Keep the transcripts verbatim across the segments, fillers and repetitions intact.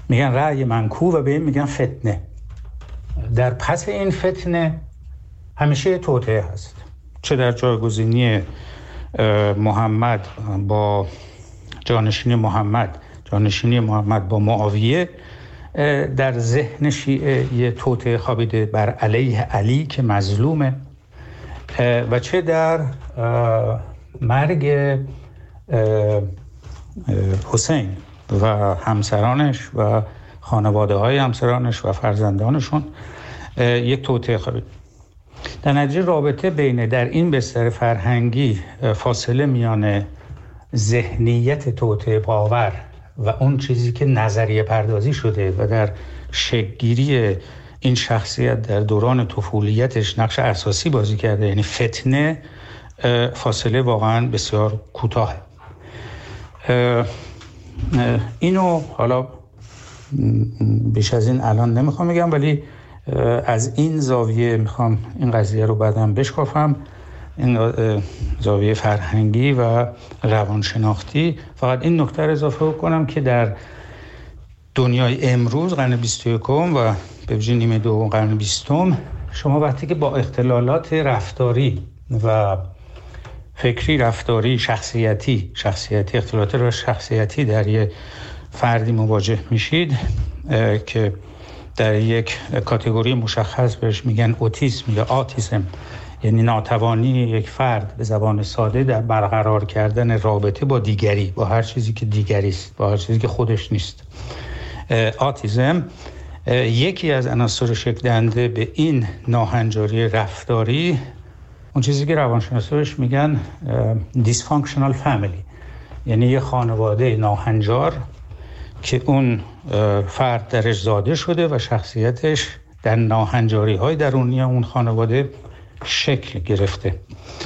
میگن رأی منکوب و به این میگن فتنه. در پس این فتنه همیشه توطئه هست، چه در جایگزینی محمد با جانشینی محمد جانشینی محمد با معاویه، در ذهن شیعه یه توطئه خوابیده بر علیه علی که مظلومه، و چه در مرگ حسین و همسرانش و خانواده های همسرانش و فرزندانشون یک توطئه خوابیده. در نتیجه رابطه بین در این بستر فرهنگی فاصله میان ذهنیت توطئه باور و اون چیزی که نظریه پردازی شده و در شکل‌گیری این شخصیت در دوران طفولیتش نقش اساسی بازی کرده، یعنی فتنه، فاصله واقعا بسیار کوتاهه. اینو حالا بیش از این الان نمیخوام بگم، ولی از این زاویه میخوام این قضیه رو بعداً بشکافم، این زاویه فرهنگی و روانشناختی. فقط این نکته رو اضافه کنم که در دنیای امروز قرن بیست و یکم و به ویژه نیمه دوم قرن بیستم، شما وقتی که با اختلالات رفتاری و فکری رفتاری شخصیتی شخصیتی اختلالات شخصیتی در یک فردی مواجه میشید که در یک کاتگوری مشخص بهش میگن اوتیسم یا آتیسم، یعنی ناتوانی یک فرد به زبان ساده در برقرار کردن رابطه با دیگری، با هر چیزی که دیگری است، با هر چیزی که خودش نیست. آتیسم یکی از عناصر شکل دهنده به این ناهنجاری رفتاری، اون چیزی که روانشناسا بهش میگن دیسفانکشنال فامیلی، یعنی یه خانواده ناهنجار که اون فرد درش زاده شده و شخصیتش در ناهنجاری های درونی اون خانواده شکل گرفته.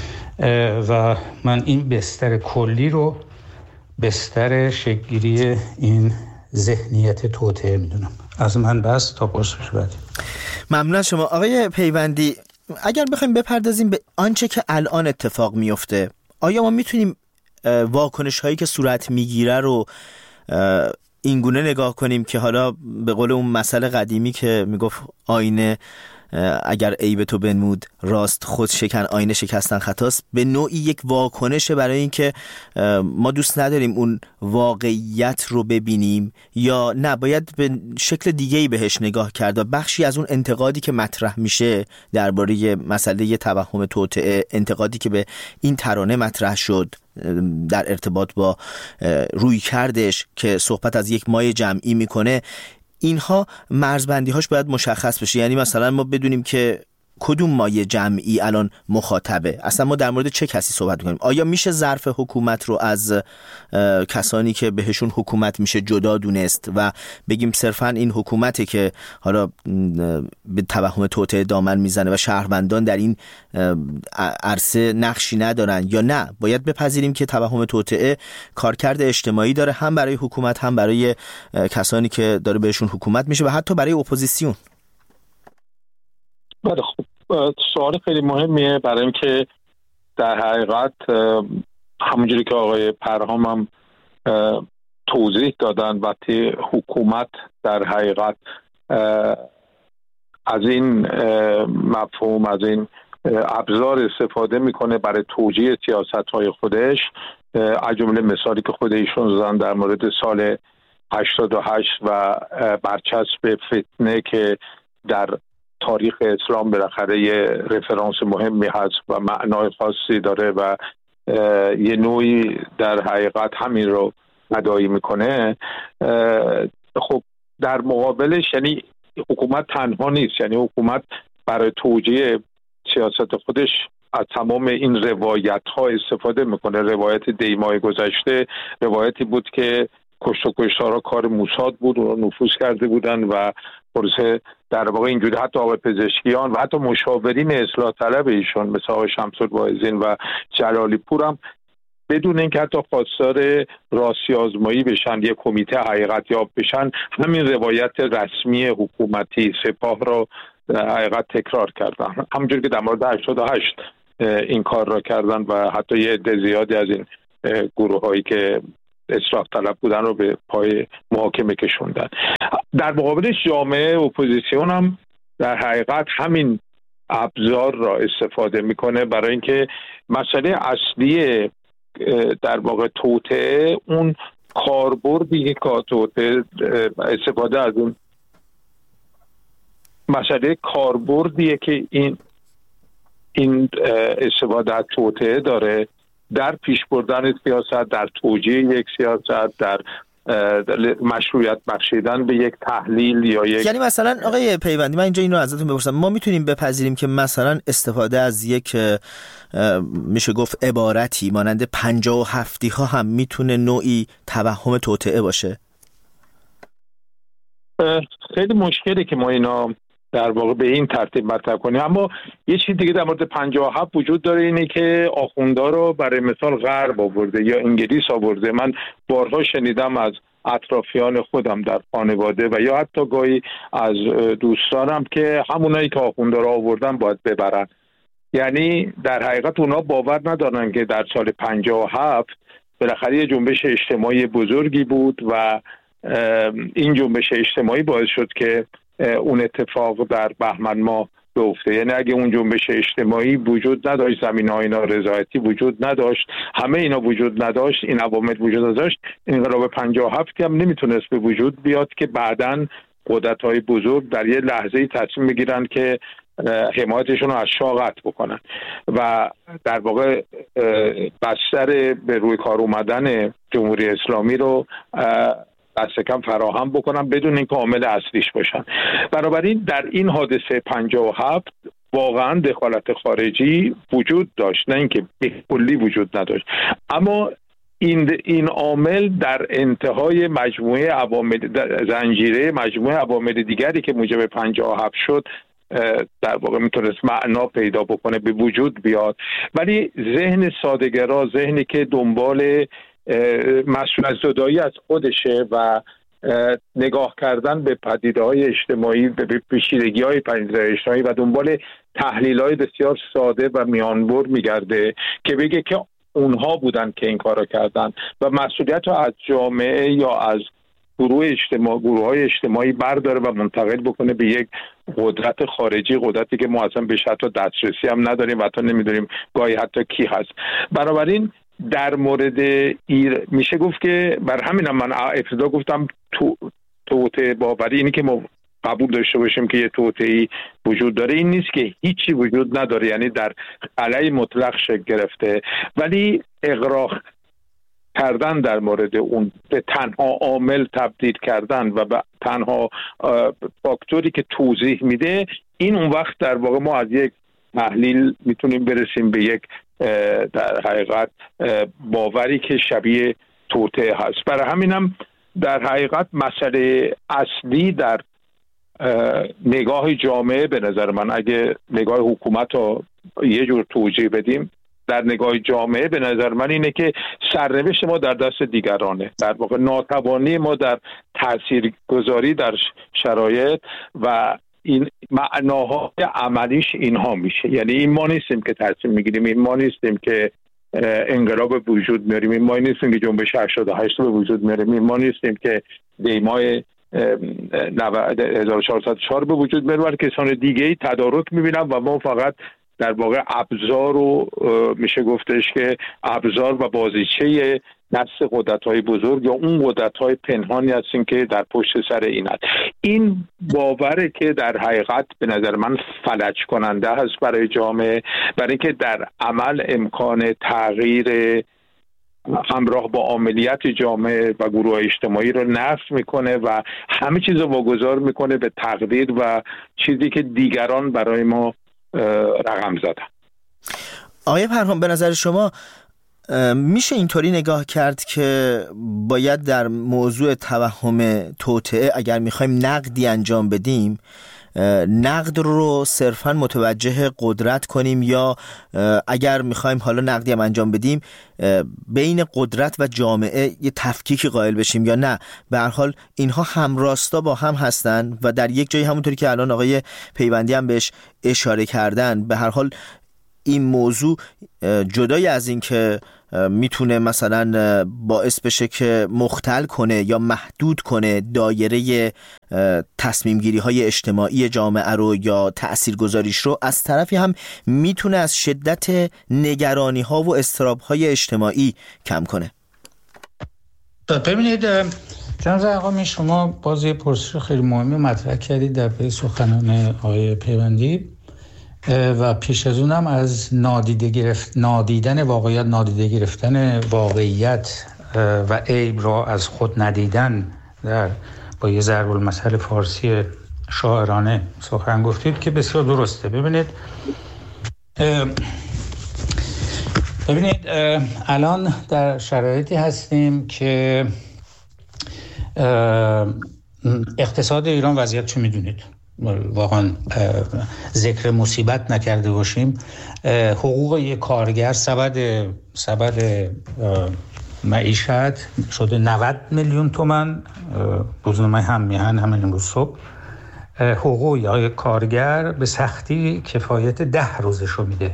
و من این بستر کلی رو بستر شکل‌گیری این ذهنیت توطئه میدونم. از من بس، تا پرسش بعدی. ممنون از شما آقای پیوندی. اگر بخوایم بپردازیم به آنچه که الان اتفاق میفته، آیا ما میتونیم واکنش هایی که صورت میگیره رو اینگونه نگاه کنیم که حالا به قول اون مسئله قدیمی که میگفت آینه اگر عیب تو بنمود راست خود شکن، آینه شکستن خطاست، به نوعی یک واکنشه برای اینکه ما دوست نداریم اون واقعیت رو ببینیم، یا نه باید به شکل دیگه‌ای بهش نگاه کرد و بخشی از اون انتقادی که مطرح میشه درباره مسئله توهم توطئه، انتقادی که به این ترانه مطرح شد در ارتباط با روی کردش که صحبت از یک مایه جمعی میکنه، اینها مرزبندی هاش باید مشخص بشه. یعنی مثلا ما بدونیم که کدوم مایه جمعی الان مخاطبه، اصلا ما در مورد چه کسی صحبت میکنیم. آیا میشه ظرف حکومت رو از کسانی که بهشون حکومت میشه جدا دونست و بگیم صرفا این حکومته که حالا به توهم توطئه دامن میزنه و شهروندان در این عرصه نقشی ندارن، یا نه باید بپذیریم که توهم توطئه کارکرد اجتماعی داره، هم برای حکومت هم برای کسانی که داره بهشون حکومت میشه و حتی برای اپوزیسیون؟ بله، خب سوال خیلی مهمیه، برای اینکه در حقیقت همونجوری که آقای پرهام هم توضیح دادن، وقتی حکومت در حقیقت از این مفهوم، از این ابزار استفاده میکنه برای توجیه سیاست‌های خودش، از جمله مثالی که خود ایشون زدن در مورد سال هشتاد و هشت و برچسب فتنه که در تاریخ اسلام بالاخره یه رفرانس مهمی هست و معنای خاصی داره و یه نوعی در حقیقت همین رو مدعی میکنه. خب در مقابلش یعنی حکومت تنها نیست، یعنی حکومت برای توجیه سیاست خودش از تمام این روایت ها استفاده میکنه. روایت دیمای گذشته روایتی بود که کشت و کشتارها کار موساد بود، اون نفوذ کرده بودن و پروسه در واقع اینجوری حتی آقای پزشکیان و حتی مشاورین اصلاح طلب ایشون مثل آقای شمس‌الواعظین و جلالی پور هم بدون اینکه حتی خواستار راستی آزمایی بشن، یک کمیته حقیقت یاب بشن، همین روایت رسمی حکومتی سپاه را حقیقت تکرار کردن، همونجوری که در مورد هشتاد و هشت این کار را کردن و حتی یه عده زیادی از این گروه هایی که اصلاح طلب بودن رو به پای محاکمه کشوندن. در مقابلش جامعه اپوزیسیون هم در حقیقت همین ابزار را استفاده میکنه برای اینکه مسئله اصلی در واقع توطئه اون کاربردی که توطئه استفاده از اون مسئله کاربردیه که این این استفاده از توطئه داره در پیش بردن سیاست، در توجیه یک سیاست، در مشروعیت بخشیدن به یک تحلیل یا یک، یعنی مثلا آقای پیوندی من اینجا این رو ازتون بپرسم، ما میتونیم بپذیریم که مثلا استفاده از یک میشه گفت عبارتی مانند پنجاه و هفتی ها هم میتونه نوعی توهم توطئه باشه؟ خیلی مشکله که ما اینا در واقع به این ترتیب مطرح کنیم. اما یه چیز دیگه در مورد پنجاه و هفت وجود داره، اینه که آخوندا رو برای مثال غرب آورده یا انگلیس آورده. من بارها شنیدم از اطرافیان خودم در خانواده و یا حتی گاهی از دوستانم که همونایی که آخوندا رو آوردن باید ببرن. یعنی در حقیقت اونا باور ندارن که در سال پنجاه و هفت بالاخره یه جنبش اجتماعی بزرگی بود و این جنبش اجتماعی باعث شد که اون اتفاق در بهمن ماه بیفته. یعنی اگه اون جنبش اجتماعی وجود نداشت، زمینه‌های نارضایتی وجود نداشت، همه اینا وجود نداشت، این عوامل وجود نداشت، انقلاب پنجاه و هفت هم نمیتونست به وجود بیاد که بعداً قدرت‌های بزرگ در یه لحظه‌ای تصمیم بگیرن که حمایتشون رو از شاه قطع بکنن و در واقع بستر به روی کار اومدن جمهوری اسلامی رو دست کم فراهم بکنن بدون اینکه عامل اصلیش باشن. بنابراین در این حادثه پنجاه و هفت واقعا دخالت خارجی وجود داشت، نه اینکه به کلی وجود نداشت، اما این این عامل در انتهای مجموعه عوامل زنجیره مجموعه عوامل دیگری که موجب پنجاه و هفت شد در واقع میتونست معنا پیدا بکنه، به وجود بیاد. ولی ذهن ساده‌گرا، ذهنی که دنبال مسئول زدایی از خودشه و نگاه کردن به پدیده‌های اجتماعی، به پیچیدگی‌های پدیده‌های اجتماعی و دنبال تحلیل‌های بسیار ساده و میانبر میگرده که بگه که اونها بودن که این کارو کردن و مسئولیت رو از جامعه یا از گروه اجتماع گروه‌های اجتماعی برداره و منتقل بکنه به یک قدرت خارجی، قدرتی که ما اصلا بهش حتی دسترسی هم نداریم و حتی نمیدونیم گاهی حتی کی هست. بنابراین در مورد ایر میشه گفت که بر همین هم من ابتدا گفتم تو توطئه باوری، اینی که ما قبول داشته باشیم که یه توطئه‌ای وجود داره این نیست که هیچی وجود نداره، یعنی در علی مطلق شکل گرفته، ولی اغراق کردن در مورد اون به تنها عامل تبدیل کردن و به تنها فاکتوری که توضیح میده، این اون وقت در واقع ما از یک تحلیل میتونیم برسیم به یک در حقیقت باوری که شبیه توطئه هست. برای همینم در حقیقت مسئله اصلی در نگاه جامعه به نظر من، اگه نگاه حکومت رو یه جور توجیه بدیم، در نگاه جامعه به نظر من اینه که سرنوشت ما در دست دیگرانه، در واقع ناتوانی ما در تاثیرگذاری در شرایط و این معناهای عملیش اینها میشه. یعنی این ما نیستیم که تصمیم میگیریم، این ما نیستیم که انقلاب به وجود میاریم، این ما نیستیم که جنبش هشتاد و هشت به وجود میاریم، این ما نیستیم که دیمای هزار و چهارصد و چهار به وجود میاریم، بلکه کسان دیگه ای تدارک میبینن و ما فقط در واقع ابزار رو میشه گفتش که ابزار و بازیچه دست قدرت‌های بزرگ یا اون قدرت‌های پنهانی هستیم که در پشت سر این هست. این باوره که در حقیقت به نظر من فلج کننده هست برای جامعه، برای اینکه در عمل امکان تغییر همراه با عملیات جامعه و گروه اجتماعی رو نفی میکنه و همه چیز رو واگذار میکنه به تقدیر و چیزی که دیگران برای ما رقم زدن. آقای پرهام، به نظر شما میشه اینطوری نگاه کرد که باید در موضوع توهم توطئه اگر میخوایم نقدی انجام بدیم، نقد رو صرفا متوجه قدرت کنیم، یا اگر میخوایم حالا نقدی هم انجام بدیم بین قدرت و جامعه یه تفکیکی قائل بشیم، یا نه به هر حال اینها همراستا با هم هستن و در یک جایی همونطوری که الان آقای پیوندی هم بهش اشاره کردن، به هر حال این موضوع جدای از این که میتونه مثلا باعث بشه که مختل کنه یا محدود کنه دایره تصمیم گیری های اجتماعی جامعه رو یا تاثیرگذاریش رو، از طرفی هم میتونه از شدت نگرانی ها و اضطراب های اجتماعی کم کنه. ببینید جناب زرقامی، شما باز یه پرسش خیلی مهمی مطرح کردید در پی سخنان آقای پیوندی و پیش از اونم از نادیده گرفت نادیدن واقعیت نادیده گرفتن واقعیت و عیب را از خود ندیدن در با یه ضرب المثل فارسی شاعرانه سخن گفتید که بسیار درسته. ببینید ببینید الان در شرایطی هستیم که اقتصاد ایران وضعیت چه میدونید، واقعا ذکر مصیبت نکرده باشیم. حقوق یک کارگر سبد سبد معیشت شده نود میلیون تومان. روزنامه هم میهن همین امروز صبح حقوق یک کارگر به سختی کفایت ده روزشو میده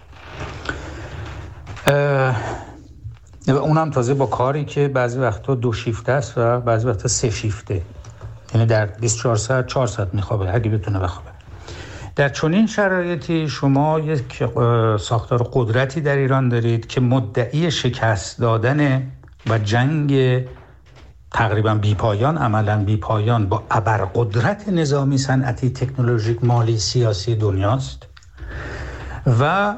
و اونم تازه با کاری که بعضی وقتا دو شیفته است و بعضی وقتا سه شیفته، یعنی در بیست و چهار ساعت چهار ساعت میخوابه اگه بتونه بخوابه. در چنین شرایطی شما یک ساختار قدرتی در ایران دارید که مدعی شکست دادن و جنگ تقریبا بیپایان، عملا بیپایان با ابرقدرت نظامی، صنعتی، تکنولوژیک، مالی، سیاسی دنیاست و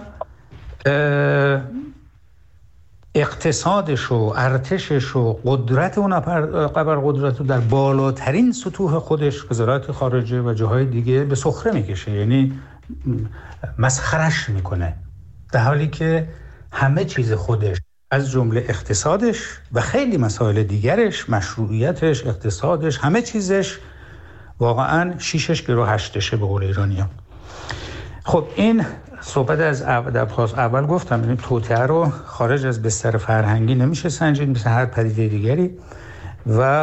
اقتصادش و ارتشش و قدرت اون ابرقدرت رو در بالاترین سطوح خودش، وزارت خارجه و جاهای دیگه، به سخره میکشه، یعنی مسخرش میکنه، در حالی که همه چیز خودش از جمله اقتصادش و خیلی مسائل دیگرش، مشروعیتش، اقتصادش، همه چیزش واقعا شیشش گرو هشتشه به قول ایرانی‌ها. خب این صحبت از اول, اول گفتم، این توطئه رو خارج از بستر فرهنگی نمیشه سنجید مثل هر پدیده دیگری و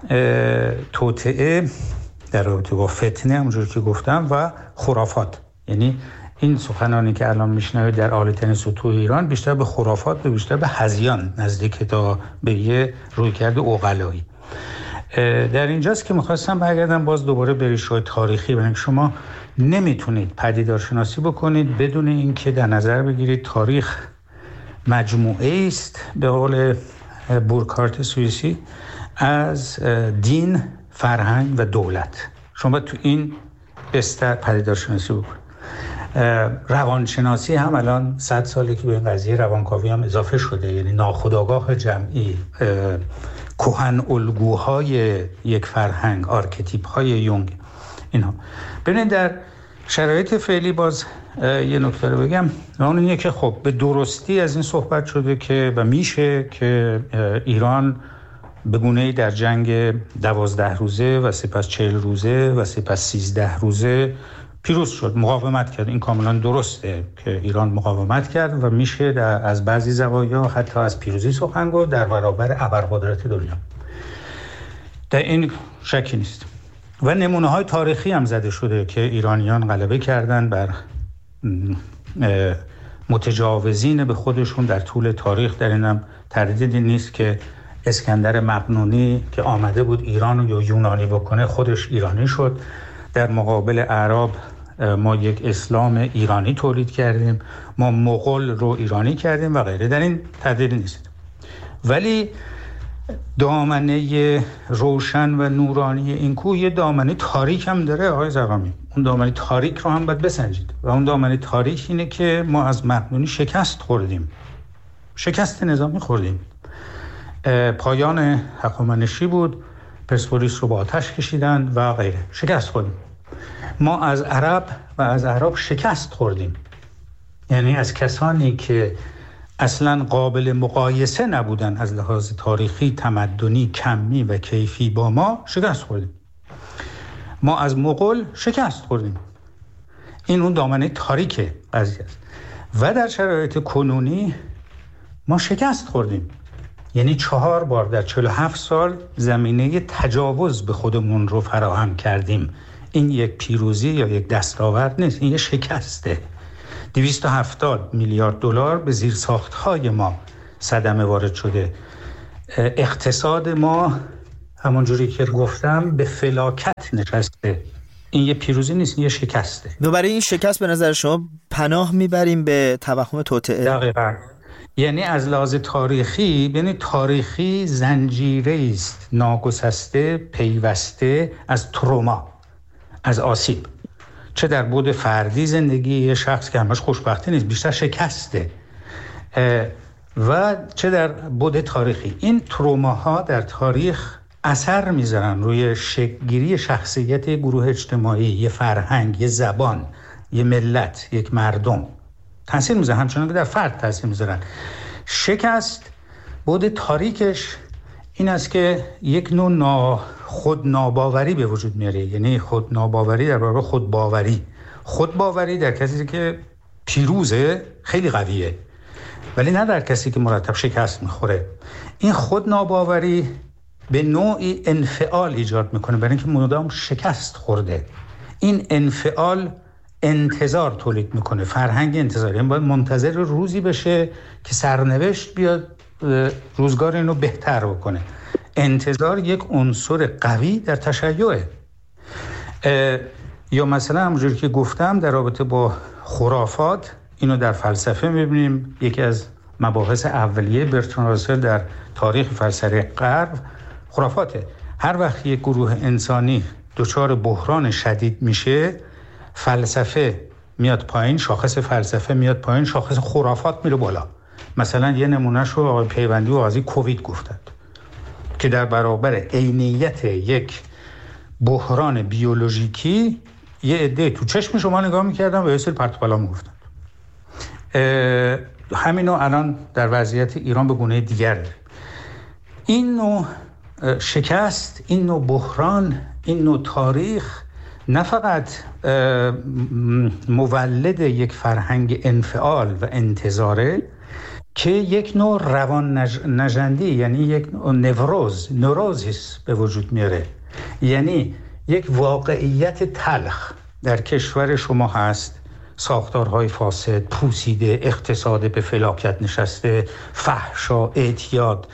توطئه در رابطه با فتنه همونجوری که گفتم و خرافات، یعنی این سخنانی که الان میشنوید در عالی‌ترین سطوح ایران بیشتر به خرافات و بیشتر به هذیان نزدیک تا به یه رویکرد عقلایی. در اینجاست که میخواستم برگردم باز دوباره به ریشه‌های تاریخی، برای شما نمیتونید پدیدارشناسی بکنید بدون اینکه در نظر بگیرید تاریخ مجموعه است، به قول بورکارت سوئیسی، از دین، فرهنگ و دولت. شما تو این بستر پدیدارشناسی بکنید. روانشناسی هم الان صد ساله که به این قضیه روانکاوی هم اضافه شده، یعنی ناخودآگاه جمعی، کهن الگوهای یک فرهنگ، آرکتیپ‌های یونگ، اینا. ببینید در شرایط فعلی باز یه نکته رو بگم، اون اینه که خب به درستی از این صحبت شده که و میشه که ایران به گونه‌ای در جنگ دوازده روزه و سپس چهل روزه و سپس سیزده روزه پیروز شد، مقاومت کرد. این کاملا درسته که ایران مقاومت کرد و میشه در از بعضی زوایا حتی از پیروزی سخن گفت در برابر ابرقدرت دنیا. در این شکی نیست و نمونه‌های تاریخی هم زده شده که ایرانیان غلبه کردن بر متجاوزین به خودشون در طول تاریخ. در اینم تردیدی نیست که اسکندر مقدونی که آمده بود ایران رو یونانی بکنه خودش ایرانی شد. در مقابل اعراب ما یک اسلام ایرانی تولید کردیم، ما مغول رو ایرانی کردیم و غیره. در این تردیدی نیست. ولی دامنه روشن و نورانی این کوه یه دامنه تاریک هم داره آقای زرقامی. اون دامنه تاریک رو هم باید بسنجید و اون دامنه تاریک اینه که ما از مقدونی شکست خوردیم، شکست نظامی خوردیم. پایان هخامنشی بود، پرسپولیس رو با آتش کشیدن و غیره، شکست خوردیم. ما از عرب و از عرب شکست خوردیم، یعنی از کسانی که اصلا قابل مقایسه نبودن از لحاظ تاریخی، تمدنی، کمی و کیفی با ما شکست خوردیم. ما از مغول شکست خوردیم. این اون دامنه تاریک قضیه است. و در شرایط کنونی ما شکست خوردیم، یعنی چهار بار در چهل و هفت سال زمینه تجاوز به خودمون رو فراهم کردیم. این یک پیروزی یا یک دستاورد نیست، این یک شکسته. دویست و هفتاد میلیارد دلار به زیرساخت‌های ما صدمه وارد شده. اقتصاد ما همونجوری که گفتم به فلاکت نشسته. این یه پیروزی نیست، یه شکسته. و برای این شکست به نظر شما پناه میبریم به توهم توطئه؟ دقیقاً. یعنی از لحاظ تاریخی، یعنی تاریخی زنجیره است ناگسسته پیوسته از تروما، از آسیب، چه در بعد فردی زندگی یه شخص که همش خوشبختی نیست، بیشتر شکسته، و چه در بعد تاریخی. این تروماها در تاریخ اثر میذارن روی شکل‌گیری شخصیت گروه اجتماعی، یه فرهنگ، یه زبان، یه ملت، یک مردم تاثیر میذارن، همچنان که در فرد تاثیر میذارن. شکست بعد تاریکش این است که یک نوع نا خود ناباوری به وجود میاره، یعنی خود ناباوری در برابر خود باوری. خود باوری در کسی که پیروزه خیلی قویه، ولی نه در کسی که مرتب شکست میخوره. این خود ناباوری به نوعی انفعال ایجاد میکنه، برای اینکه مدام شکست خورده. این انفعال انتظار تولید میکنه، فرهنگ انتظار، یعنی باید منتظر روزی بشه که سرنوشت بیاد روزگار اینو بهتر بکنه. انتظار یک عنصر قوی در تشیعه. یا مثلا همونجوری که گفتم در رابطه با خرافات، اینو در فلسفه میبینیم. یکی از مباحث اولیه برتراند راسل در تاریخ فلسفه غرب خرافاته. هر وقت یک گروه انسانی دچار بحران شدید میشه، فلسفه میاد پایین، شاخص فلسفه میاد پایین، شاخص خرافات میره بالا. مثلا یه نمونهش رو آقای پیوندی و آغازی کووید گفتند که در برابر عینیت یک بحران بیولوژیکی یه عده تو چشم شما نگاه میکردن و یه سری پرت و پلا میگفتن. همینو الان در وضعیت ایران به گونه دیگر داریم. این نوع شکست، این نوع بحران، این نوع تاریخ نه فقط مولد یک فرهنگ انفعال و انتظاره، که یک نوع روان نژندی، یعنی یک نوع نوروز نوروزیس به وجود میاره. یعنی یک واقعیت تلخ در کشور شما هست، ساختارهای فاسد، پوسیده، اقتصاد به فلاکت نشسته، فحشا، اعتیاد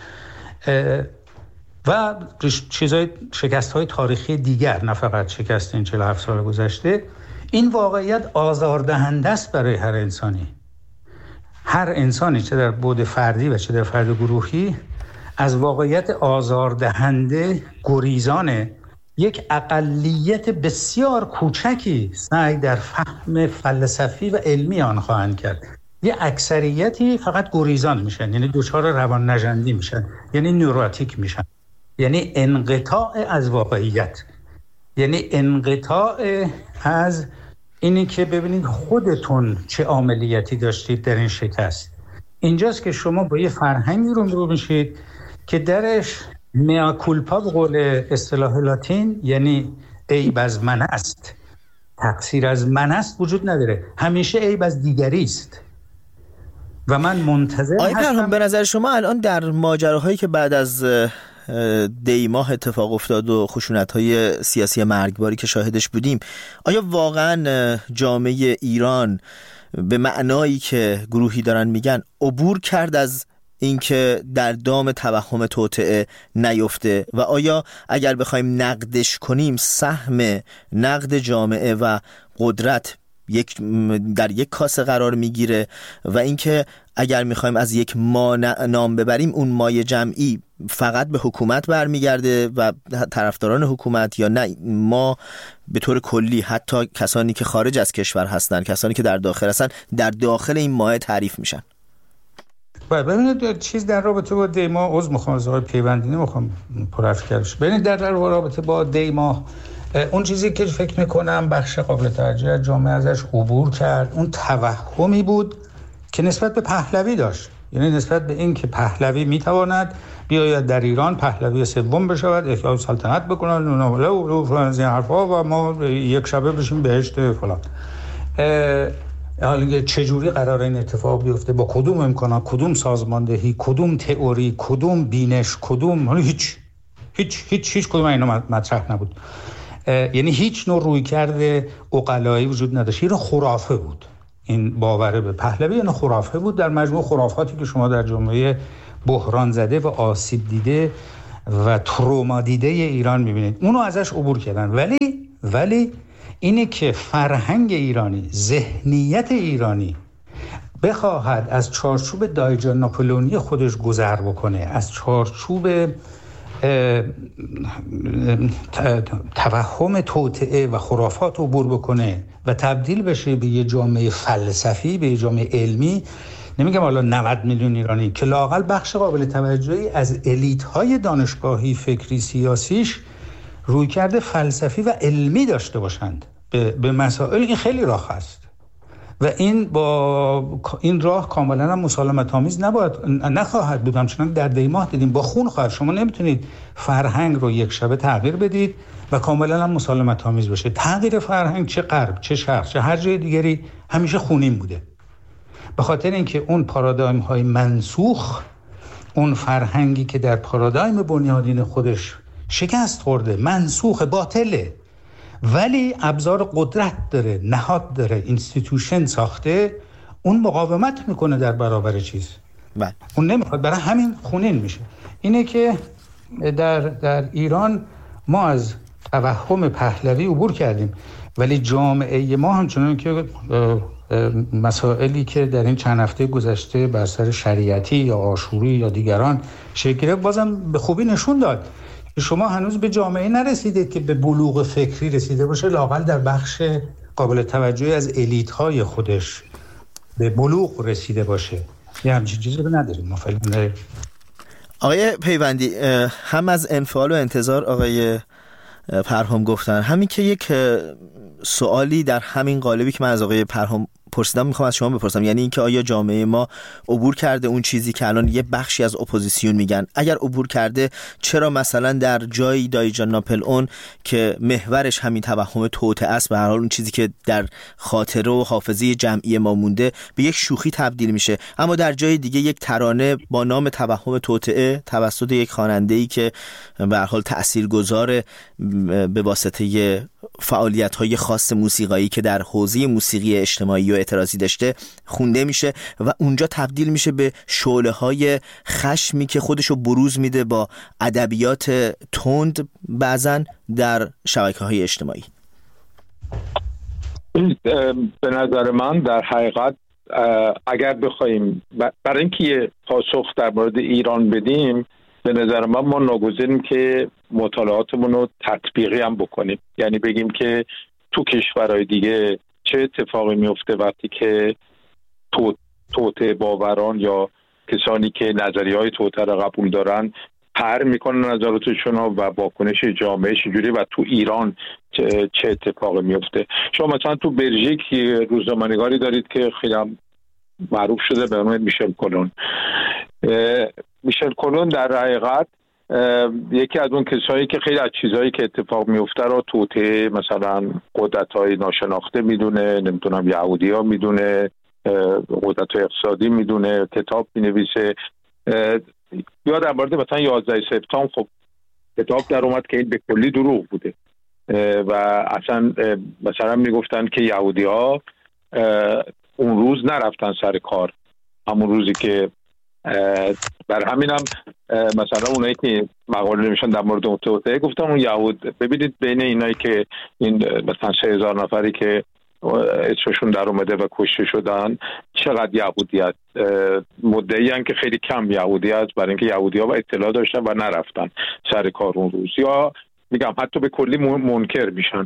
و چیزهای شکست‌های تاریخی دیگر، نه فقط شکست این چهل و هفت سال گذشته. این واقعیت آزاردهنده است برای هر انسانی. هر انسانی چه در بعد فردی و چه در فرد گروهی از واقعیت آزاردهنده گریزانه. یک اقلیت بسیار کوچکی سعی در فهم فلسفی و علمی آن خواهند کرد. یه اکثریتی فقط گریزان میشن، یعنی دچار روان نژندی میشن، یعنی نوروتیک میشن، یعنی انقطاع از واقعیت، یعنی انقطاع از اینی که ببینید خودتون چه عاملیتی داشتید در این شکست. اینجاست که شما با یه فرهنگی رو رو میشید که درش مea culpa به قول اصطلاح لاتین، یعنی عیب از من است، تقصیر از من است وجود نداره، همیشه عیب از دیگری است. و من منتظر آقای پرهام، به نظر شما الان در ماجراهایی که بعد از دی ماه اتفاق افتاد و خشونت‌های سیاسی مرگباری که شاهدش بودیم، آیا واقعا جامعه ایران به معنایی که گروهی دارن میگن عبور کرد از اینکه در دام توهم توطئه نیفته؟ و آیا اگر بخوایم نقدش کنیم سهم نقد جامعه و قدرت یک در یک کاسه قرار میگیره و اینکه اگر میخوایم از یک ما نام ببریم، اون مای جمعی فقط به حکومت برمیگرده و طرفداران حکومت، یا نه ما به طور کلی حتی کسانی که خارج از کشور هستن، کسانی که در داخل هستن، در داخل این ماه تعریف میشن؟ ببینید چیز در رابطه با دی ماه، عذر میخوام از آقای پیوندی نمیخوام پرافکرش. ببینید در رابطه با دی ماه، اون چیزی که فکر میکنم بخش قابل توجه جامعه ازش عبور کرد، اون توهمی بود که نسبت به پهلوی داشت، یعنی نسبت به این که پهلوی میتواند بیاید در ایران پهلوی سوم بشود، احیای سلطنت بکنند و فلان این حرفا و ما یک شبه بشیم بهشت فلان. حالا چجوری قراره این اتفاق بیفته، با کدوم امکانات، کدوم سازماندهی، کدوم تئوری، کدوم بینش، کدوم هیچ هیچ هیچ هیچ کدوم اینا مطرح نبود. یعنی هیچ نوع رویکرد عقلایی وجود نداشت، یه خرافه بود. این باور به پهلوی یعنی خرافه بود در مجموع خرافاتی که شما در جامعه بحران زده و آسیب دیده و تروما دیده ایران میبینید. اونو ازش عبور کردن. ولی ولی اینه که فرهنگ ایرانی، ذهنیت ایرانی بخواهد از چارچوب دایجان ناپلئونی خودش گذر بکنه، از چارچوب توهم توطئه و خرافات عبور بکنه و تبدیل بشه به یه جامعه فلسفی، به یه جامعه علمی، نمیگم حالا نود میلیون ایرانی، که لااقل بخش قابل توجهی از الیت‌های دانشگاهی، فکری، سیاسیش رویکرد فلسفی و علمی داشته باشند به, به مسائل، این خیلی راه است و این با این راه کاملا مسالمت آمیز نباید نخواهد بود. همچنان در دی ماه دیدیم با خون خواهد. شما نمیتونید فرهنگ رو یک شبه تغییر بدید و کاملا مسالمت آمیز باشه. تغییر فرهنگ چه غرب چه شرق چه هر جای دیگری همیشه خونین بوده، به خاطر اینکه اون پارادایم های منسوخ، اون فرهنگی که در پارادایم بنیادین خودش شکست خورده، منسوخ، باطله، ولی ابزار قدرت داره، نهاد داره، اینستیتوشن ساخته، اون مقاومت میکنه در برابر چیز. بله. اون نمیخواد، برای همین خونین میشه. اینه که در در ایران ما از توهم پهلوی عبور کردیم، ولی جامعه ما همچنان که مسائلی که در این چند هفته گذشته بر سر شریعتی یا آشوری یا دیگران شکل گرفت بازم به خوبی نشون داد شما هنوز به جامعه نرسیدید که به بلوغ فکری رسیده باشه، لااقل در بخش قابل توجهی از الیت‌های خودش به بلوغ رسیده باشه. یه همچین چیزی رو نداریم ما فعلا. آقای پیوندی، هم از انفعال و انتظار آقای پرهام گفتن، همین که یک سوالی در همین قالبی که من از آقای پرهام پرسیدم میخوام از شما بپرسم، یعنی اینکه آیا جامعه ما عبور کرده اون چیزی که الان یه بخشی از اپوزیسیون میگن؟ اگر عبور کرده، چرا مثلا در جایی دایجان ناپلئون که محورش همین توهم توطئه است، به هر حال اون چیزی که در خاطره و حافظه جمعی ما مونده، به یک شوخی تبدیل میشه، اما در جای دیگه یک ترانه با نام توهم توطئه توسط یک خواننده‌ای که به هر حال تاثیرگذار به واسطه فعالیت‌های خاص موسیقایی که در حوزه موسیقی اجتماعی و اعتراضی داشته خونده میشه و اونجا تبدیل میشه به شعله‌های خشمی که خودشو بروز میده با ادبیات تند بعضن در شبکه‌های اجتماعی. به نظر من در حقیقت اگر بخوایم برای اینکه یه پاسخ در مورد ایران بدیم، به نظر من ما ناگزیریم که مطالعاتمون رو تطبیقی هم بکنیم، یعنی بگیم که تو کشورهای دیگه چه اتفاقی میفته وقتی که توطئه باوران یا کسانی که نظریه‌های توطئه را قبول دارن پر میکنن نظراتشون و واکنش جامعه چجوری و تو ایران چه, چه اتفاقی میفته. شما مثلا تو بلژیک روزنامه‌نگاری دارید که خیلی معروف شده به نام میشل کلون. میشل کلون در حقیقت یکی از اون کسایی که خیلی از چیزهایی که اتفاق میفته رو توطئه مثلا قدرت‌های ناشناخته میدونه، نمیدونم یهودی‌ها میدونه، قدرت‌های اقتصادی میدونه، کتاب مینویسه. یا در مورد مثلا یازده سپتامبر خب کتاب در اومد که این به کلی دروغ بوده و اصلا مثلا میگفتن که یهودی‌ها اون روز نرفتن سر کار، همون روزی که بر همین هم مثلا اونایی که مقاله نمیشن در مورد توطئه گفتم اون یهود، ببینید بین اینایی که این مثلا سه هزار نفری که اسمشون در اومده و کشته شدن چقدر یهودی هست؟ مدعی هستن که خیلی کم یهودی هست، برای اینکه یهودی ها با اطلاع داشتن و نرفتن سر کار اون روز، یا میگم حتی به کلی منکر میشن.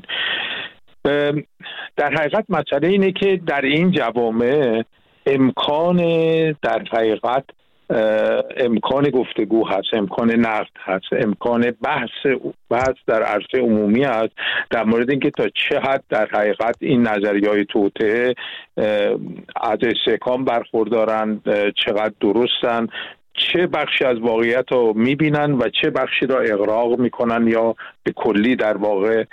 در حقیقت مسئله اینه که در این جوامع امکان در حقیقت امکان گفتگو هست، امکان نقد هست، امکان بحث بحث در عرصه عمومی هست در مورد اینکه تا چه حد در حقیقت این نظریه‌های توطئه از استحکام برخوردارن، چقدر درستن، چه بخشی از واقعیت رو میبینن و چه بخشی را اغراق میکنن یا به کلی در واقع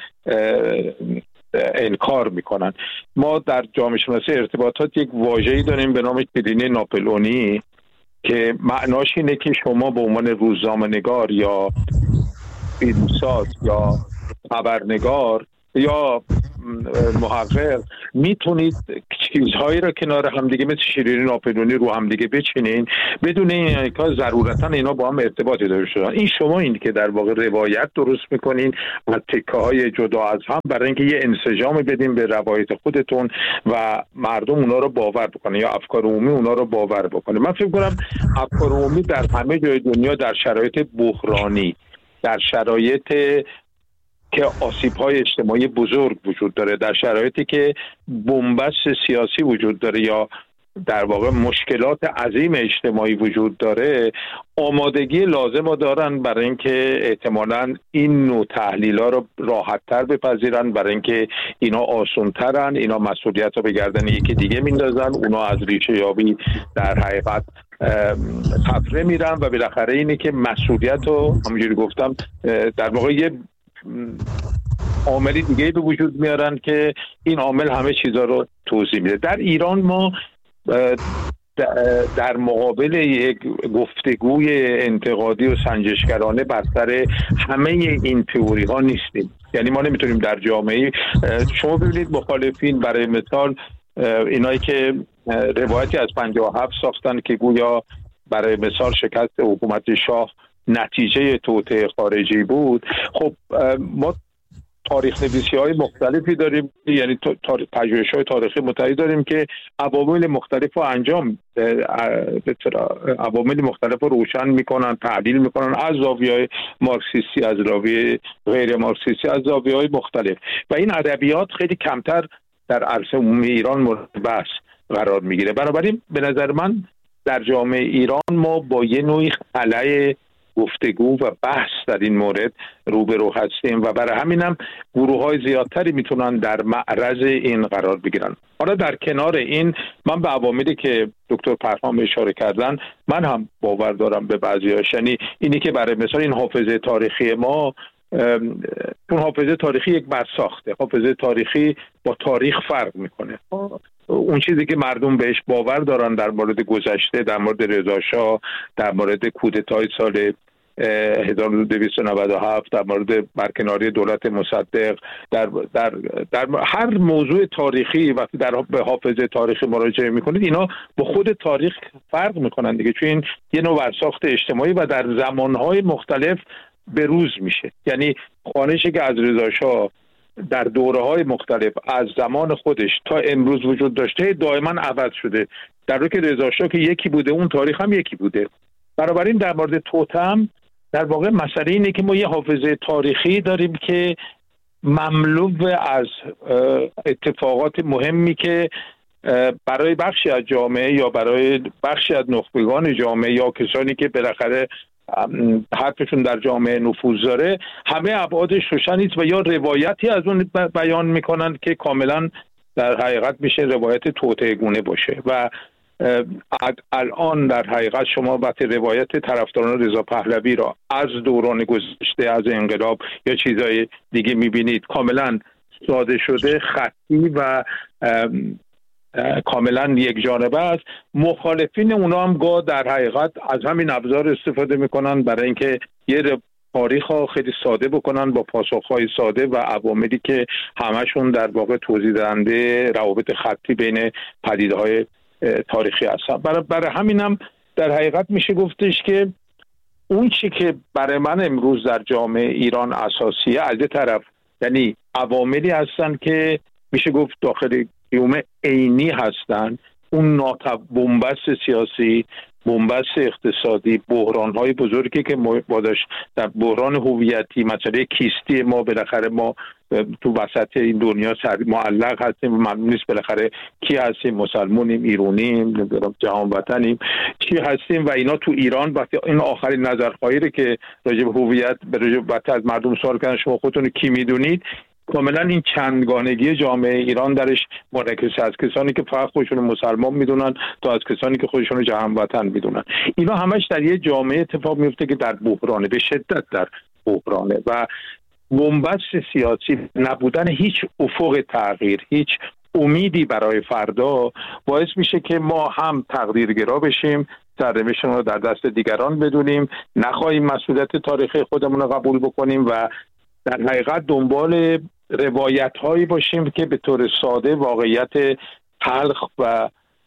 انکار میکنن. ما در جامعه شناسی ارتباطات یک واژه‌ای داریم به نام کلینی ناپلئونی که معناش اینه که شما به عنوان روزنامه‌نگار یا فیلمساز یا خبرنگار یا محقق میتونید چیزهایی را کنار همدیگه مثل شیرینی ناپلونی رو همدیگه بچینین بدون این که ضرورتا اینا با هم ارتباطی داشته باشن. این شما این که در واقع روایت درست میکنین و تکه‌های جدا از هم برای اینکه یه انسجام بدین به روایت خودتون و مردم اونا رو باور بکنه یا افکار عمومی اونا رو باور بکنه. من فکر کنم افکار عمومی در همه جای دنیا در شرایط بحرانی، در شرایط که آسیب‌های اجتماعی بزرگ وجود داره، در شرایطی که بنبست سیاسی وجود داره یا در واقع مشکلات عظیم اجتماعی وجود داره، آمادگی لازم رو دارن برای اینکه احتمالاً این نوع تحلیل‌ها رو راحت‌تر بپذیرن، برای اینکه اینا آسان‌ترن، اینا مسئولیت رو به گردن یکی دیگه میندازن، اونا از ریشه یابی در حقیقت خفره میرن و بالاخره اینه که مسئولیت رو همونجوری گفتم در واقع یه عاملی دیگه به وجود میارن که این عامل همه چیزا رو توضیح میده. در ایران ما در مقابل یک گفتگوی انتقادی و سنجشگرانه بر سر همه این تئوری ها نیستیم. یعنی ما نمیتونیم در جامعه شما ببینید مخالفین برای مثال اینایی که روایتی از پنجاه و هفت ساختن که گویا برای مثال شکست حکومت شاه نتیجه توطئه خارجی بود، خب ما تاریخ نویسی های مختلفی داریم، یعنی پژوهش های تاریخی متعددی داریم که عوامل مختلف رو انجام عوامل مختلف رو روشن میکنن، تحلیل میکنن از زاویه‌های مارکسیستی، از زاویه غیر مارکسیستی، از زاویه‌های مختلف و این ادبیات خیلی کمتر در عرصه عمومی ایران مورد بحث قرار میگیره. بنابراین به نظر من در جامعه ایران ما با یه نوعی خلأ گفتگو و بحث در این مورد روبرو هستیم و برای همینم گروه‌های زیادتری میتونن در معرض این قرار بگیرن. حالا در کنار این من به عواملی که دکتر پرهام اشاره کردن من هم باور دارم به بعضی‌هاش، یعنی اینی که برای مثلا این حافظه تاریخی ما، چون حافظه تاریخی یک برساخته، حافظه تاریخی با تاریخ فرق میکنه. اون چیزی که مردم بهش باور دارن در مورد گذشته، در مورد رضا شاه، در مورد کودتای سال هزار و دویست و نود و هفت، در مورد برکناری دولت مصدق، در در در هر موضوع تاریخی وقتی در به حافظه تاریخی مراجعه میکنید اینا با خود تاریخ فرق میکنن دیگه، چون این یه نوع برساخت اجتماعی و در زمانهای مختلف بروز میشه. یعنی خوانشی که از رضا شاه در دوره‌های مختلف از زمان خودش تا امروز وجود داشته دائما عوض شده، در حالی که رضا شاه که یکی بوده اون تاریخ هم یکی بوده. بنابراین در مورد توتم در واقع مسئله اینه که ما یه حافظه تاریخی داریم که مملو از اتفاقات مهمی که برای بخشی از جامعه یا برای بخشی از نخبگان جامعه یا کسانی که بالاخره حرفشون در جامعه نفوذ داره همه ابعادش روشن نیست و یا روایتی از اون بیان میکنن که کاملا در حقیقت میشه روایت توطئه گونه باشه و الان در حقیقت شما وقتی روایت طرفداران رضا پهلوی را از دوران گذشته، از انقلاب یا چیزای دیگه میبینید کاملا ساده شده، خطی و کاملا یک جانبه است، مخالفین اونا هم گاه در حقیقت از همین ابزار استفاده میکنن برای اینکه یه تاریخ ها خیلی ساده بکنن با پاسخهای ساده و عواملی که همشون در واقع توضیح دهنده روابط خطی بین پدیده‌های تاریخی هستن. برای, برای همینم در حقیقت میشه گفتش که اون چی که برای من امروز در جامعه ایران اساسیه از یه طرف یعنی عواملی هستن که میشه گفت داخل قیوم عینی هستن، اون ناتب بنبست سیاسی، بنبست اقتصادی، بحران‌های بزرگی که ما داشت در بحران هویتی، مسئله کیستی ما، بالاخره ما تو وسط این دنیا معلق هستیم و معلوم نیست بالاخره کی هستیم، مسلمونیم، ایرانیم، جهان وطنیم، چی هستیم و اینا تو ایران. وقتی این آخرین نظرخواهی رو که راجع به هویت به راجع به از مردم سوال کردن شما خودتون کی میدونید، کاملا این چندگانگی جامعه ایران درش منعکس از کسانی که فقط خودشون مسلمان میدونن تا از کسانی که خودشون جهان وطن میدونن. اینا همش در یه جامعه اتفاق میفته که در بحرانه، به شدت در بحرانه و بنبست سیاسی، نبودن هیچ افق تغییر، هیچ امیدی برای فردا باعث میشه که ما هم تقدیرگرا بشیم، سرنوشتمون رو در دست دیگران بدونیم، نخواهیم مسئولیت تاریخی خودمون رو قبول بکنیم و در حقیقت دنبال روایت هایی باشیم که به طور ساده واقعیت تلخ و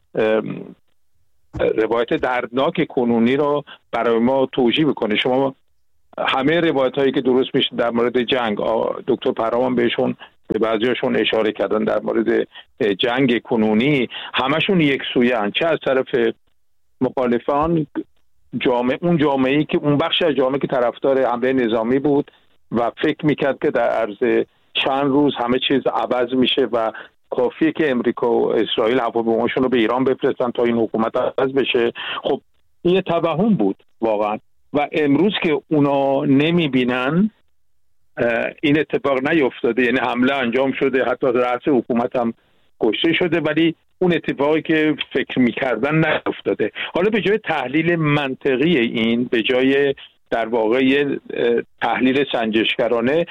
روایت دردناک کنونی رو برای ما توجیه بکنه. شما همه روایت هایی که درست میشه در مورد جنگ، دکتر پرام بهشون به بعضیاشون اشاره کردن در مورد جنگ کنونی، همشون یک سویه هن. چه از طرف مخالفان جامعه، اون جامعه‌ای که اون بخش از جامعه که طرفدار حمله نظامی بود و فکر میکرد که در عرض چند روز همه چیز عوض میشه و کافیه که امریکا و اسرائیل هواپیماشون رو به ایران بفرستن تا این حکومت عوض بشه. خب این توهم بود واقعا و امروز که اونا نمیبینن این اتفاق نیفتاده، یعنی حمله انجام شده، حتی رئیس حکومت هم کشته شده، ولی اون اتفاقی که فکر میکردن نیفتاده. حالا به جای تحلیل منطقی این، به جای در واقع تحلیل سنجشگرانه،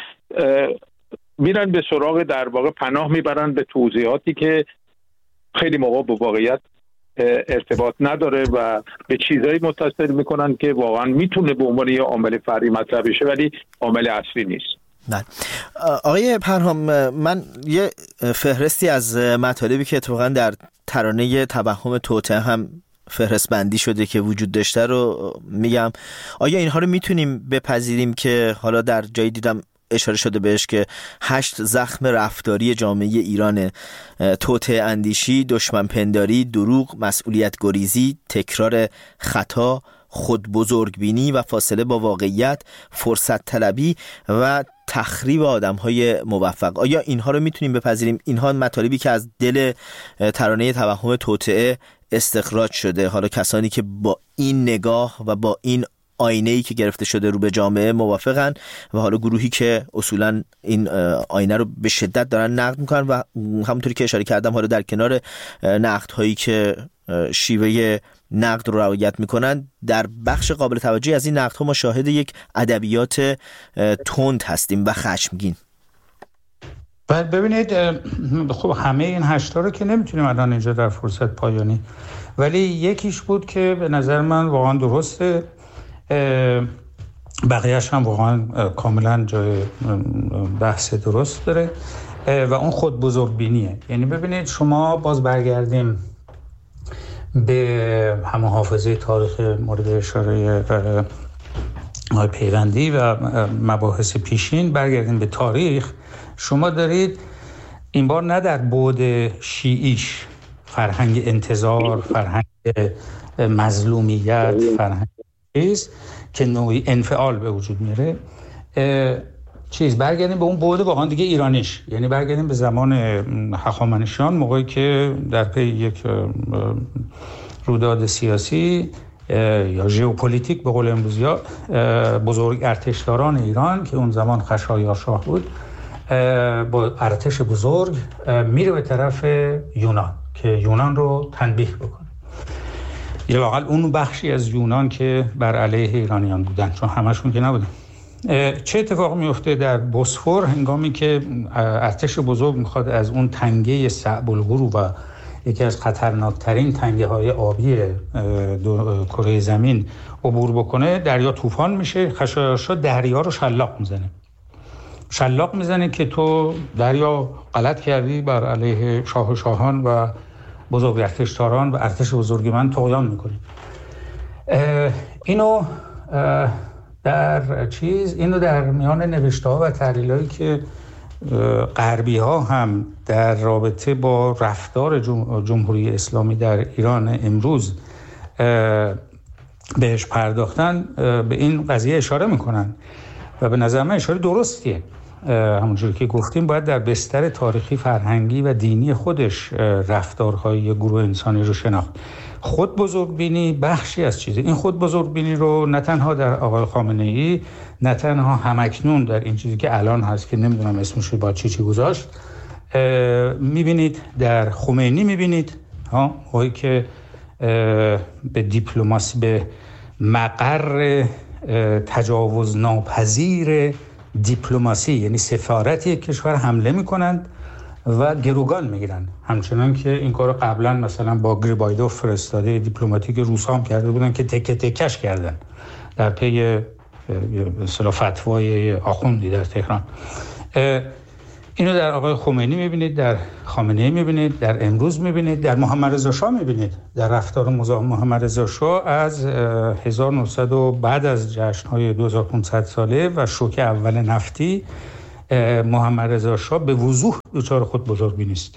میرن به سراغ در واقع پناه میبرن به توضیحاتی که خیلی موقع با واقعیت ارتباط نداره و به چیزایی متصل میکنن که واقعا میتونه به عنوان یه عامل فرعی مطرح بشه ولی عامل اصلی نیست. نه آقای پرهام، من یه فهرستی از مطالبی که اتفاقا در ترانه توهم توطئه هم فهرست بندی شده که وجود داشته رو میگم. آیا اینها رو میتونیم بپذیریم که حالا در جایی دیدم اشاره شده بهش که هشت زخم رفتاری جامعه ایران: توطئه اندیشی، دشمن پنداری، دروغ، مسئولیت گریزی، تکرار خطا، خود بزرگبینی و فاصله با واقعیت، فرصت طلبی و تخریب آدم‌های موفق. آیا اینها رو میتونیم بپذیریم؟ اینها مطالبی که از دل ترانه توهم توطئه استخراج شده. حالا کسانی که با این نگاه و با این آینه‌ای که گرفته شده رو به جامعه موافقن و حالا گروهی که اصولاً این آینه رو به شدت دارن نقد میکنن و همونطوری که اشاره کردم حالا در کنار نقدهایی که شیوه نقد رو رعایت میکنن، در بخش قابل توجهی از این نقدها ما شاهد یک ادبیات تند هستیم و خشمگین. بعد ببینید، خب همه این هشتا رو که نمیتونیم الان اینجا در فرصت پایانی، ولی یکیش بود که به نظر من واقعا درسته، بقیهش هم واقعا کاملا جای بحث درست داره و اون خود بزرگبینیه. یعنی ببینید، شما باز برگردیم به همه حافظه تاریخ مورد اشاره پیوندی و مباحث پیشین، برگردیم به تاریخ، شما دارید این بار نه در بعد شیعیش، فرهنگ انتظار، فرهنگ مظلومیت، فرهنگ چیز که نوعی انفعال به وجود میره، چیز برگردیم به اون بعد واقعا دیگه ایرانیش، یعنی برگردیم به زمان هخامنشیان، موقعی که در پی یک رویداد سیاسی یا ژئوپلیتیک به قول امروزیا، بزرگ ارتشداران ایران که اون زمان خشایارشاه بود با ارتش بزرگ میره به طرف یونان که یونان رو تنبیه بکنه، یا واقعا اون بخشی از یونان که بر علیه ایرانیان بودن، چون همشون که نبودن. چه اتفاق میفته در بوسفور هنگامی که ارتش بزرگ میخواد از اون تنگه صعب الغرو و یکی از خطرناکترین تنگه های آبی کره زمین عبور بکنه، دریا طوفان میشه، خشایارشا دریا رو شلاق میزنه شلاق میزنه که تو دریا غلط کردی، بر علیه شاه و شاهان و بزرگ ارتشداران و ارتش بزرگ من طغیان میکنی. اینو در چیز اینو در میان نوشته ها و تحلیل هایی که غربی ها هم در رابطه با رفتار جمهوری اسلامی در ایران امروز بهش پرداختن، به این قضیه اشاره میکنن و به نظر من اشاره درستیه. همونجوری که گفتیم باید در بستر تاریخی، فرهنگی و دینی خودش رفتارهای گروه انسانی رو شناخت. خود بزرگبینی بخشی از چیزه. این خود بزرگبینی رو نه تنها در آقای خامنه‌ای، نه تنها همکنون در این چیزی که الان هست که نمیدونم اسمش رو با چی چی گذاشت، میبینید در خمینی، میبینید ها هایی که به دیپلماسی، به مقر تجاوز ناپذیر دیپلماسی، یعنی سفارت یک کشور حمله میکنند و گروگان میگیرن، همچنان که این کارو قبلا مثلا با گریبایدوف فرستاده دیپلماتیک روس هم کرده بودن که تکه تکش کردن در پی اصطلاح فتوای آخوندی در تهران. اینو در آقای خمینی میبینید، در خامنه‌ای میبینید، در امروز میبینید، در محمد رضا شاه میبینید، در رفتار محمد رضا شاه از هزار و نهصد و بعد از جشن‌های دو هزار و پانصد ساله و شوک اول نفتی، محمد رضا شاه به وضوح دچار خود بزرگبینی است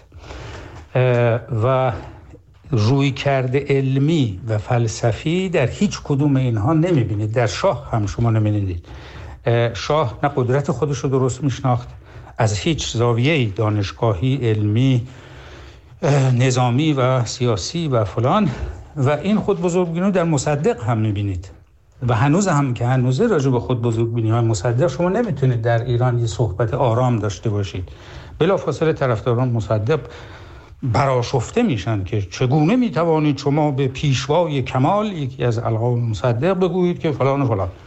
و روی کرده علمی و فلسفی در هیچ کدوم اینها نمیبینید. در شاه هم شما نمیبینید. شاه نه قدرت خودش رو درست میشناخت، از هیچ زاویه‌ای دانشگاهی، علمی، نظامی و سیاسی و فلان، و این خود بزرگبینی در مصدق هم میبینید و هنوز هم که هنوزه راجع به خود بزرگبینی های مصدق شما نمیتونید در ایران یه صحبت آرام داشته باشید. بلافاصله طرفداران مصدق برآشفته میشن که چگونه میتوانید شما به پیشوای کمال، یکی از القاب مصدق، بگویید که فلان و فلان.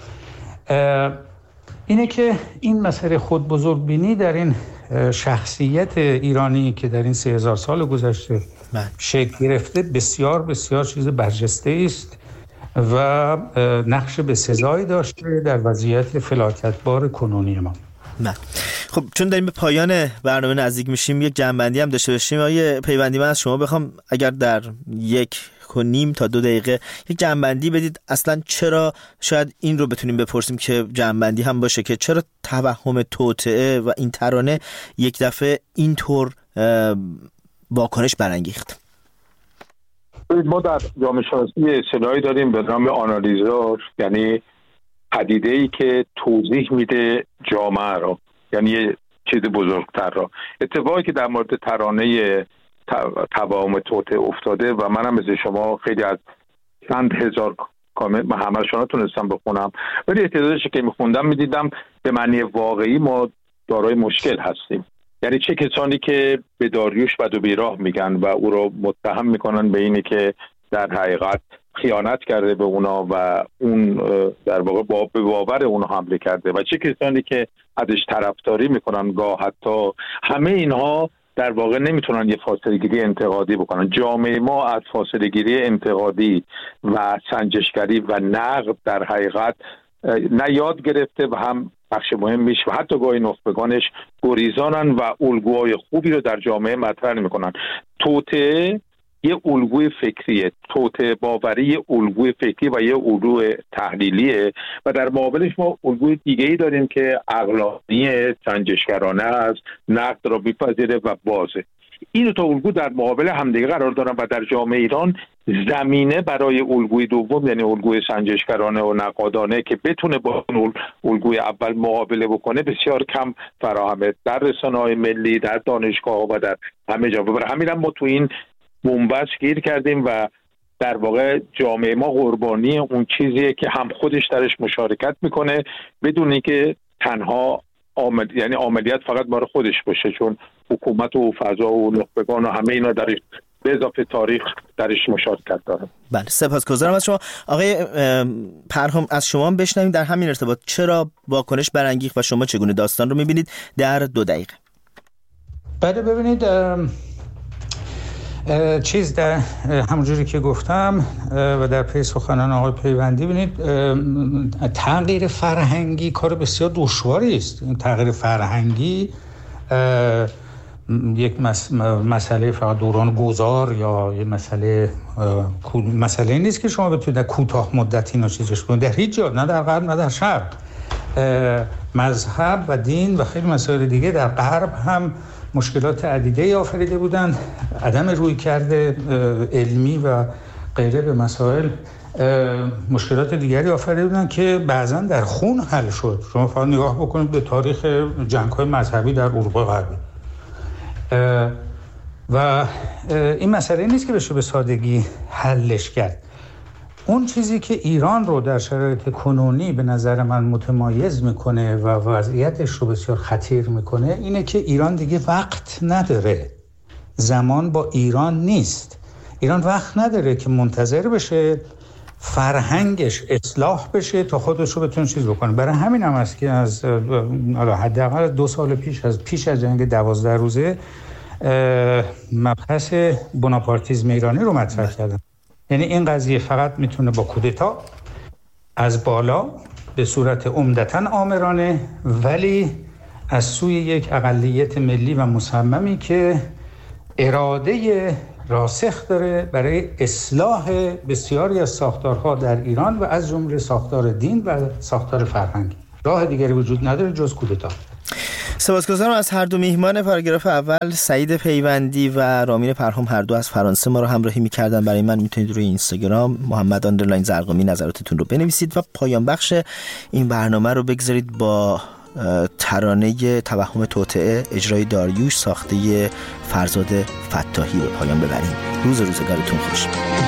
اینه که این مسئله خود بزرگبینی در این شخصیت ایرانی که در این سه هزار سال گذشته شکل گرفته بسیار بسیار چیز برجسته است و نقش به سزایی داشته در وضعیت فلاکتبار کنونی ما. نه. خب چون داریم به پایان برنامه نزدیک میشیم، یک جنبندی هم داشته باشیم. آیه پیوندی، من از شما بخوام اگر در یک و نیم تا دو دقیقه یک جنبندی بدید، اصلا چرا، شاید این رو بتونیم بپرسیم که جنبندی هم باشه، که چرا توهم توطئه و این ترانه یک دفعه اینطور واکنش برانگیخت؟ ما در جامعه شناسی اصطلاحی داریم به نام آنالیزور، یعنی پدیده‌ای که توضیح میده جامعه رو، یعنی یه چیز بزرگتر رو. اتفاقی که در مورد ترانه توهم توطئه افتاده و منم مثل شما خیلی از چند هزار کامنت من همه‌شون رو تونستم بخونم، ولی اعتراضش که میخوندم میدیدم به معنی واقعی ما دارای مشکل هستیم. یعنی چه کسانی که به داریوش بد و بیراه میگن و او رو متهم میکنن به اینی که در حقیقت خیانت کرده به اونا و اون در واقع با به باور اونا حمله کرده، و چه کسانی که ازش طرفداری میکنن، گاه حتی همه اینها در واقع نمیتونن یه فاصله گیری انتقادی بکنن. جامعه ما از فاصله گیری انتقادی و سنجشگری و نقد در حقیقت نه یاد گرفته و هم بخش مهمیش و حتی گاهی نخبگانش گریزانن و الگوهای خوبی رو در جامعه مطرح نمی‌کنن. توطئه یه الگوی فکریه، توطئه باوری یه الگوی فکری و یه الگوی تحلیلیه و در مقابلش ما الگوی دیگه‌ای داریم که عقلانی، سنجشگرانه است، نقد را می‌پذیره و بازه. این دو تا الگو در مقابل همدیگه قرار دارن و در جامعه ایران زمینه برای الگوی دوم، یعنی الگوی سنجشگرانه و نقادانه که بتونه با اون الگوی اول مقابله بکنه، بسیار کم فراهمه در رسانه‌های ملی، در دانشگاه‌ها و در همه جا. برای همین هم ما تو این بنبست گیر کردیم و در واقع جامعه ما قربانی اون چیزیه که هم خودش درش مشارکت میکنه بدون اینکه تنها عمل، یعنی عملیات فقط برای خودش باشه، چون حکومت و فضا و نخبگان و همه اینا درش به اضافه تاریخ درش مشارکت داره. بله، سپاسگزارم از شما. آقای پرهام، از شما هم بشنویم در همین ارتباط چرا واکنش برانگیخت و شما چگونه داستان رو میبینید در دو دقیقه. بله، ببینید چیز در همونجوری که گفتم و در پی سخنان آقای پیوندی، ببینید تغییر فرهنگی کار بسیار دشواری است. این تغییر فرهنگی یک مسئله فقط دوران گذار یا یک مسئله مسئله نیست که شما بتونید در کوتاه مدت اینو چیزش کنید. در هیچ جا، نه در غرب نه در شرق، مذهب و دین و خیلی مسائل دیگه در غرب هم مشکلات عدیده آفریده بودند. عدم روی کرده علمی و غیره به مسائل مشکلات دیگری آفریده بودند که بعضا در خون حل شد. شما فقط نگاه بکنید به تاریخ جنگ‌های مذهبی در اروپا غربی و این مسئله نیست که بشه به سادگی حلش کرد. اون چیزی که ایران رو در شرایط کنونی به نظر من متمایز میکنه و وضعیتش رو بسیار خطیر میکنه اینه که ایران دیگه وقت نداره. زمان با ایران نیست. ایران وقت نداره که منتظر بشه فرهنگش اصلاح بشه تا خودش رو بتونه چیز بکنه. برای همین هم است که از حداقل دو سال پیش از پیش از جنگ دوازده روزه مبحث بناپارتیسم ایرانی رو مطرح کردن. یعنی این قضیه فقط میتونه با کودتا از بالا به صورت عمدتاً آمرانه ولی از سوی یک اقلیت ملی و مصممی که اراده راسخ داره برای اصلاح بسیاری از ساختارها در ایران و از جمله ساختار دین و ساختار فرهنگی. راه دیگری وجود نداره جز کودتا. سپاسگزارم از هر دو میهمان پاراگراف اول، سعید پیوندی و رامین پرهام، هر دو از فرانسه ما رو همراهی می‌کردن. برای من میتونید روی اینستاگرام محمد آندرلاین زرقامی نظراتتون رو بنویسید و پایان بخش این برنامه رو بگذارید با ترانه توهم توطئه اجرای داریوش ساخته فرزاد فتاحی به پایان ببریم. روز روزگارتون خوش.